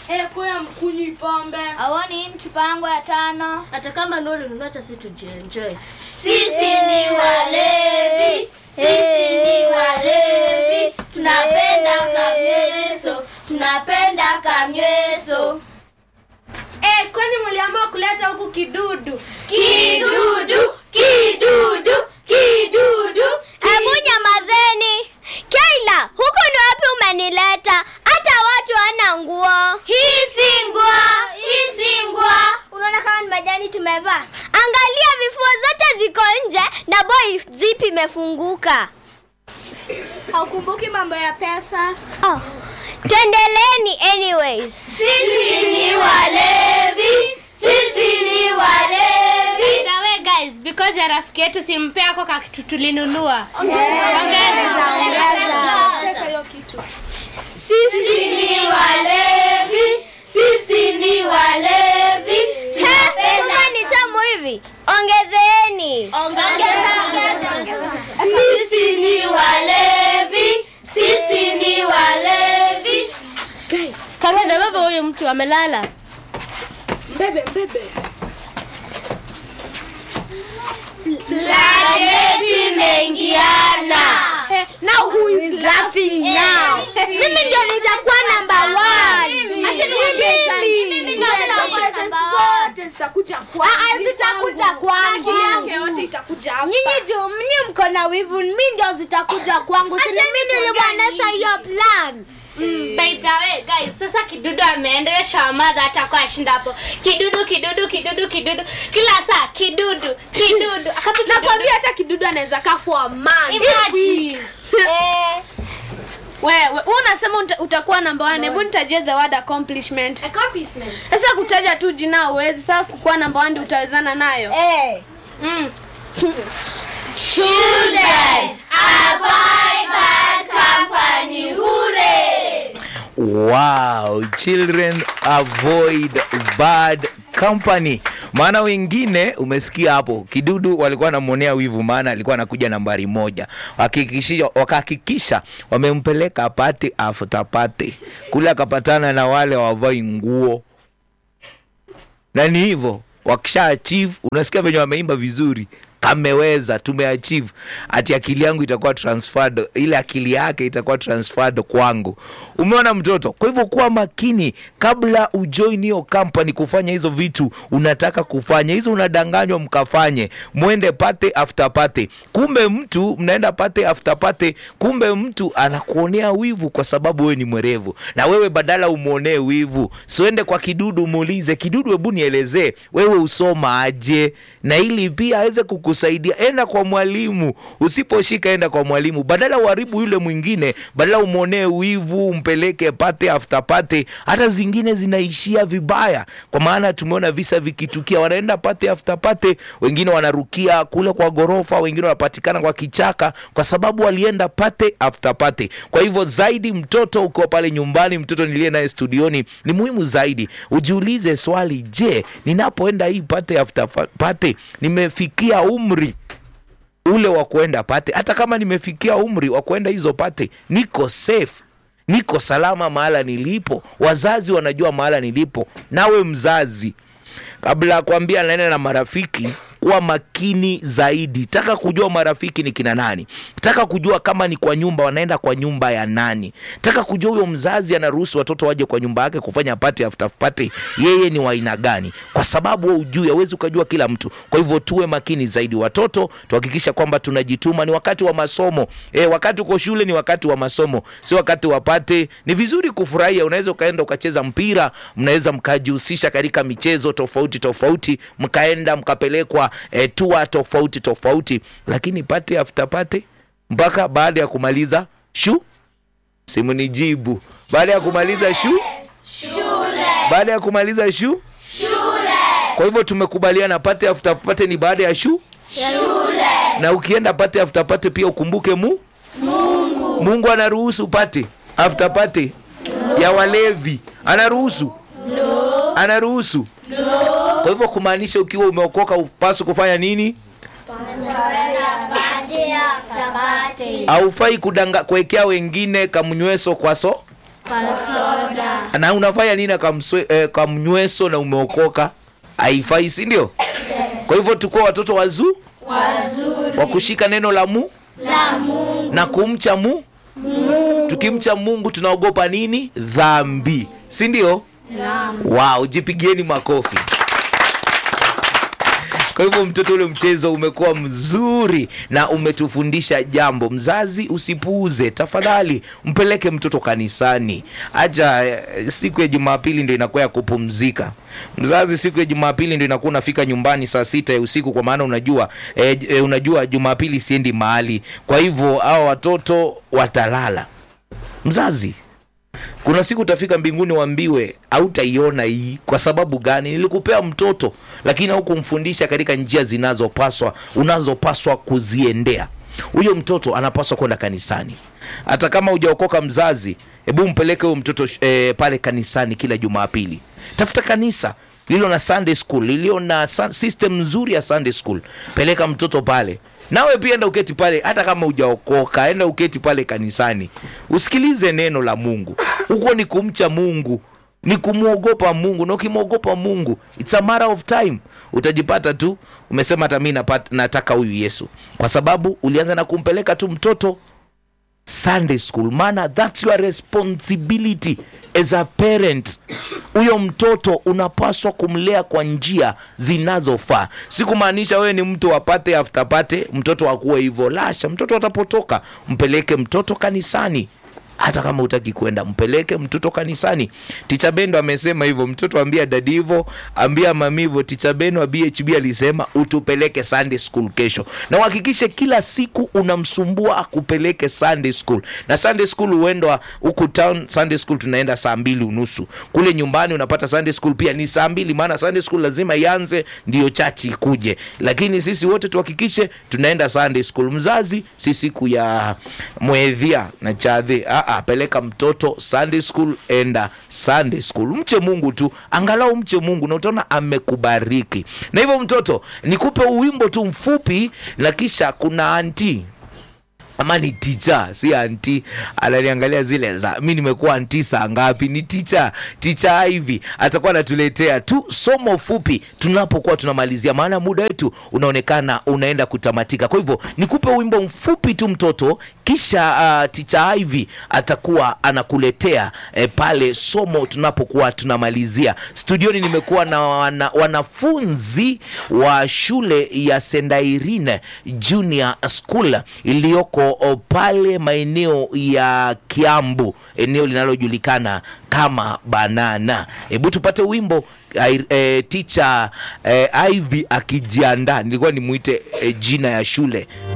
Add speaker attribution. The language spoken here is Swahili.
Speaker 1: Kuna mkuni pombe.
Speaker 2: Awani chupa yangu ya 5.
Speaker 1: Hata kama ndio unacha sisi tujienjoy.
Speaker 2: Sisi ni walevi. Sisi ni walevi. Tunapenda kamyeso. Tunapenda kamyeso.
Speaker 1: Kwani mliamua kuleta huku kidudu?
Speaker 2: Kidudu, kidudu, kidudu. Hebu nyamazeni. Kaila, huko ni wapi umenileta? Hata watu wana nguo. Hii si nguo. Unaona kama ni majani tumevaa? Angalia vifua zote ziko nje na boy zipi imefunguka.
Speaker 1: Haukumbuki mambo ya pesa?
Speaker 2: Tuendeleeni anyways. Sisi ni walevi. Sisi ni walevi.
Speaker 1: Dawe guys, because ya rafiki yetu simpe yako kitu tulinunua. Ongeza.
Speaker 2: Sisi ni walevi. Sisi ni walevi. Tunapenda ni tamu hivi. Ongezeeni. Ongeza. Sisi ni walevi. Sisi ni walevi.
Speaker 1: Kama na baba huyo mtu amelala.
Speaker 3: Mbebe.
Speaker 2: Planeti imeingiana.
Speaker 3: Now who is laughing now?
Speaker 2: Mimi ndio nitakuwa number 1.
Speaker 3: Acheni mimi ndio zote zitakuja kwangu.
Speaker 2: Zitakuja kwangu.
Speaker 3: Akili yake yote itakuja hapa.
Speaker 2: Nyinyi mko na wivu, mimi ndio zitakuja kwangu. Sisi mimi niliwaonesha hiyo plan.
Speaker 1: By the way guys, sasa kidudu ameendesha mother atakuwa ashinda hapo. Kidudu. Kila saa kidudu.
Speaker 3: Nakwambia hata kidudu anaweza kafua man.
Speaker 1: Imagine.
Speaker 3: Wewe unasema utakuwa number 1. Hebu nitajie the word accomplishment. Sasa kutaja tu jina uwezi. Sasa kukuwa number 1 utawezana nayo.
Speaker 2: Children, avoid bad company. Hooray!
Speaker 4: Wow, children avoid bad company. Maana wengine umesikia hapo kidudu walikuwa wanamuonea wivu maana alikuwa anakuja nambari 1. Wakahakikisha wamempeleka party after party. Kule akapatana na wale wavai nguo. Na ni hivyo wakisha achieve, unasikia venye wameimba vizuri. Kameweza, tumeachieve. Ati akili yangu itakuwa transferred, ile akili yake itakuwa transferred kwangu. Umeona mtoto? Kwa hivyo kuwa makini kabla ujoin hiyo company kufanya hizo vitu unataka kufanya. Hizo unadanganywa mkafanye. Muende party after party. Kumbe mtu mnaenda party after party, kumbe mtu anakuonea wivu kwa sababu wewe ni mwerevu. Na wewe badala umuonee wivu, siende kwa kidudu muulize, kidudu hebu nielezee, wewe usoma aje? Na ili pia aweze kusaidia. Enda kwa mwalimu. Usiposhika enda kwa mwalimu. Badala uharibu yule mwingine, badala umuonee wivu, umpeleke party after party, hata zingine zinaishia vibaya. Kwa maana tumeona visa vikitukia, wanaenda party after party, wengine wanarukia kule kwa gorofa, wengine wanapatikana kwa kichaka kwa sababu walienda party after party. Kwa hivyo zaidi mtoto uko pale nyumbani, mtoto nilie naye studioni, ni muhimu zaidi ujiulize swali, je, ninapoenda hii party after party nimefikia umri ule wa kuenda party? Hata kama nimefikia umri wa kuenda hizo party, niko safe, niko salama mahala nilipo, wazazi wanajua mahala nilipo. Nawe mzazi, kabla kuambia naenda na marafiki, kuwa makini zaidi. Taka kujua marafiki ni kina nani. Taka kujua kama ni kwa nyumba, wanaenda kwa nyumba ya nani. Taka kujua huyo mzazi anaruhusu watoto waje kwa nyumba yake kufanya party after party, yeye ni wa aina gani? Kwa sababu wewe hujui, hauwezi kujua kila mtu. Kwa hivyo tuwe makini zaidi. Watoto tuhakikisha kwamba tunajituma. Ni wakati wa masomo. Wakati uko shule ni wakati wa masomo, si wakati wa party. Ni vizuri kufurahia. Unaweza kaenda ukacheza mpira, mnaweza mkajihusisha katika michezo tofauti, mkaenda mkapelekwa tour tofauti, lakini party after party mpaka baada ya kumaliza simu nijibu, baada ya kumaliza shule, baada ya kumaliza shule. Kwa hivyo tumekubaliana party after party ni baada ya shule. Na ukienda party after party pia ukumbuke Mungu anaruhusu party after party ya walevi. Anaruhusu. Kwa hivyo kumaanisha ukiwa umeokoka upaswa kufanya nini? Haufai kuwekea wengine kamnyweso
Speaker 1: soda.
Speaker 4: Na unafanya nini kamnyweso na umeokoka? Haifai, si ndio? Yes. Kwa hivyo tuko watoto wazuri wa kushika neno la Mungu na kumcha Mungu. Tukimcha Mungu tunaogopa nini? Dhambi, si ndio? Wow, jipigieni makofi. Kwa hivyo mtoto, ule mchezo umekuwa mzuri na umetufundisha jambo. Mzazi, usipuuze, tafadhali mpeleke mtoto kanisani. Acha siku ya Jumapili ndio inakuwa ya kupumzika. Mzazi, siku ya Jumapili ndio inakuwa unafika nyumbani saa 6 ya usiku, kwa maana unajua Jumapili siendi mahali. Kwa hivyo hao watoto watalala. Mzazi, kuna siku utafika mbinguni waambiwe hautaiona hii. Kwa sababu gani? Nilikupea mtoto lakini hukumfundisha katika njia unazopaswa kuziendea. Huyo mtoto anapaswa kwenda kanisani. Hata kama hujaokoka mzazi, hebu mpeleke huyo mtoto pale kanisani kila Jumapili. Tafuta kanisa lililo na Sunday school, lililo na system nzuri ya Sunday school. Peleka mtoto pale. Nawe pia enda uketi pale, hata kama hujaokoka, enda uketi pale kanisani. Usikilize neno la Mungu. Huko ni kumcha Mungu, ni kumuogopa Mungu. Na ukimwogopa Mungu, it's a matter of time, utajipata tu umesema hata mimi nataka huyu Yesu. Kwa sababu ulianza na kumpeleka tu mtoto Sunday school. Maana that's your responsibility as a parent. Huyo mtoto unapaswa kumlea kwa njia zinazofaa. Sikumaanisha wewe ni mtu apate after pate mtoto akuwe hivyo. Lasha, mtoto atapotoka. Mpeleke mtoto kanisani. Hata kama hutaki kwenda, mpeleke mtoto kanisani. Teacher Bendo amesema hivyo. Mtoto ambia dadi hivyo, ambia mami hivyo. Teacher Bendo wa BHB alisema utupeleke Sunday school kesho. Na uhakikishe kila siku unamsumbua akupeleke Sunday school. Na Sunday school huendwa huku town, Sunday school tunaenda saa 2:30. Kule nyumbani unapata Sunday school pia ni saa 2, maana Sunday school lazima ianze ndio chachi ikuje. Lakini sisi wote tuhakikishe tunaenda Sunday school. Mzazi, si siku ya mwedhia na chadhi. Peleka mtoto Sunday school, enda Sunday school. Mche Mungu tu, angalau mche Mungu na utaona amekubariki. Na hivyo mtoto, nikupe wimbo tu mfupi, na kisha kuna auntie ama ni teacher, si auntie, ananiangalia zile za mimi nimekuwa auntie saa ngapi. Ni teacher hivi atakuwa anatuletea tu somo fupi tunapokuwa tunamalizia, maana muda wetu unaonekana unaenda kutamatika. Kwa hivyo nikupe wimbo mfupi tu mtoto, kisha teacher hivi atakuwa anakuletea pale somo tunapokuwa tunamalizia. Studioni nimekuwa na wanafunzi wa shule ya St. Irene Junior School iliyoko pale maeneo ya Kiambu, eneo linalojulikana kama Banana. Hebu tupate wimbo teacher Ivy akijiandaa. Nilikuwa nimuite jina ya shule.